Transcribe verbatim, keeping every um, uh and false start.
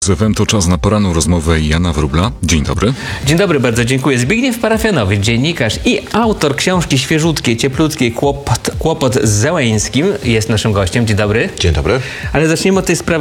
Z F M to czas na poranną rozmowę Jana Wróbla. Dzień dobry. Dzień dobry, bardzo dziękuję. Zbigniew Parafianowicz, dziennikarz i autor książki świeżutkiej, cieplutkiej Kłopot, Kłopot z Zeleńskim jest naszym gościem. Dzień dobry. Dzień dobry. Ale zaczniemy od tej sprawy